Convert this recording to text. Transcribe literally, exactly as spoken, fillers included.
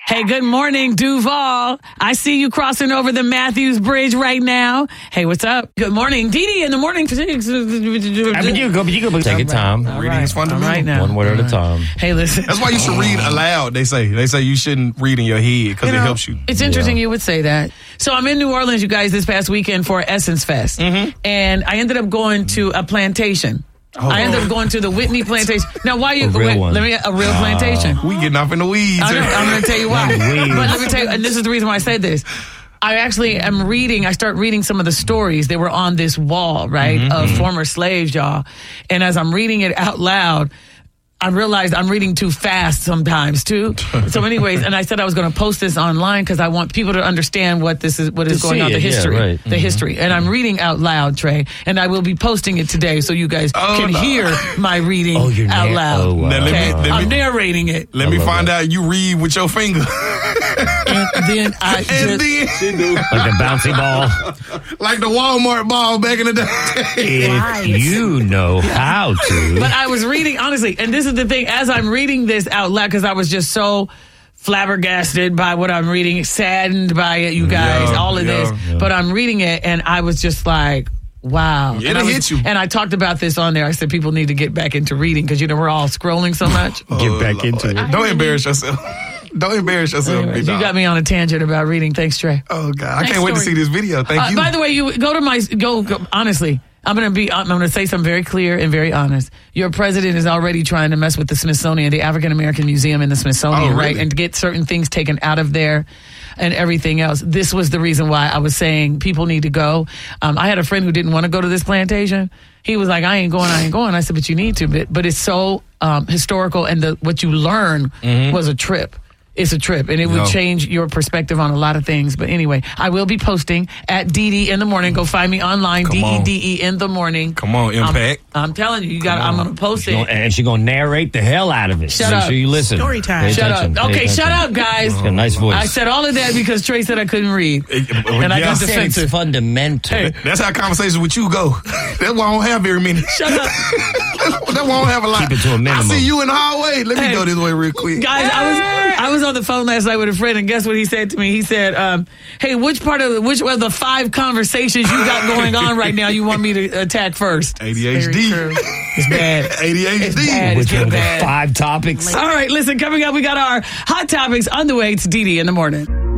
Hey, good morning, Duval. I see you crossing over the Matthews Bridge right now. Hey, what's up? Good morning, Dee Dee in the morning. Take your time. All Reading right. is fundamental. All right now. One word at a time. Hey, listen. That's why you should read aloud, they say. They say you shouldn't read in your head because You it know, helps you. It's interesting you would say that. So I'm in New Orleans, you guys, this past weekend for Essence Fest. Mm-hmm. And I ended up going to a plantation. Oh. I ended up going to the Whitney plantation. Now, why you? A real wait, one. Let me. A real plantation. We getting off in the weeds. I know, I'm going to tell you why. Weeds. But let me tell you, and this is the reason why I said this. I actually am reading, I start reading some of the stories that were on this wall, right, Mm-hmm. of former slaves, y'all. And as I'm reading it out loud, I realized I'm reading too fast sometimes too. So anyways, and I said I was going to post this online because I want people to understand what this is, what is To going see on, the it, yeah, history, right. the history. And I'm reading out loud, Trey, and I will be posting it today so you guys Oh, can no. hear my reading Oh, you're out na- loud. oh, wow. Now, let me- Okay? let me- I'm narrating it. Let me love find that. out you read with your finger. And then I And just, then, Like a bouncy ball. like the Walmart ball back in the day. If you know how to. But I was reading, honestly, and this is the thing, as I'm reading this out loud, because I was just so flabbergasted by what I'm reading, saddened by it, you guys, Yeah, all of yeah, this. But I'm reading it, and I was just like, wow. It'll and I was- hit you. And I talked about this on there. I said people need to get back into reading because, you know, we're all scrolling so much. Get back into it. Don't embarrass yourself. Don't embarrass yourself. Anyways, big you dog. got me on a tangent about reading. Thanks, Trey. Oh, God. I Next can't wait to story. see this video. Thank Uh, you. by the way, you go to my go, go honestly. I'm gonna be. I'm gonna say something very clear and very honest. Your president is already trying to mess with the Smithsonian, the African American Museum in the Smithsonian, Oh, really? right, and get certain things taken out of there and everything else. This was the reason why I was saying people need to go. Um, I had a friend who didn't want to go to this plantation. He was like, "I ain't going. I ain't going." I said, "But you need to." But but it's so um, historical, and the what you learn was a trip. It's a trip, and it would No. change your perspective on a lot of things. But anyway, I will be posting at D D in the morning. Go find me online, Come D E on. D E in the morning. Come on, I'm- Impact. I'm, telling you, you got. I'm going to post She gonna- it. and she's going to narrate the hell out of it. Shut Make up. sure you listen. Story time. Pay Shut attention. up. Pay Okay, shut attention. up, guys. She's got a nice voice. I said all of that because Trey said I couldn't read, and I Yeah. got Said it's defensive. fundamental. Hey. That's how conversations with you go. That's why I don't have very many. Shut up, That's why I don't have a lot. Keep it to a minimum. I see you in the hallway. Let me Hey. go this way real quick. guys. I was I was on the phone last night with a friend, and guess what he said to me? He said, um, "Hey, which part of which of the five conversations you got going on right now you want me to attack first?" A D H D. Very true. It's bad. A D H D. It's bad. Which It's one of the bad. five topics? All right, listen, coming up, we got our hot topics on the way. It's Dee Dee in the morning.